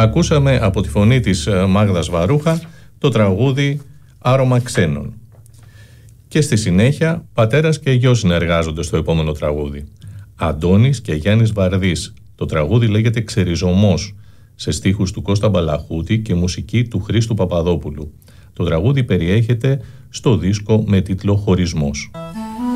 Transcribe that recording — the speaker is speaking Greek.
Ακούσαμε από τη φωνή της Μάγδας Βαρούχα το τραγούδι «Άρωμα ξένων». Και στη συνέχεια πατέρας και γιος συνεργάζονται στο επόμενο τραγούδι. Αντώνης και Γιάννης Βαρδής. Το τραγούδι λέγεται «Ξεριζωμός», σε στίχους του Κώστα Μπαλαχούτη και μουσική του Χρήστου Παπαδόπουλου. Το τραγούδι περιέχεται στο δίσκο με τίτλο «Χωρισμός».